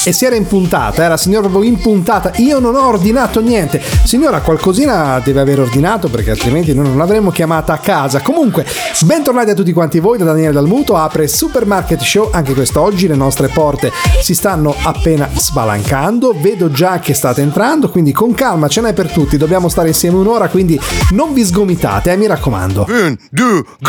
e si era impuntata, la signora proprio impuntata. Io non ho ordinato niente. Signora, qualcosina deve aver ordinato, perché altrimenti noi non l'avremmo chiamata a casa. Comunque, bentornati a tutti quanti voi da Daniele Dalmuto. Apre Supermarket Show anche quest'oggi, le nostre porte si stanno appena spalancando, vedo già che state entrando, quindi con calma, ce n'è per tutti, dobbiamo stare insieme un'ora, quindi non vi sgomitate, mi raccomando. 1, 2, go!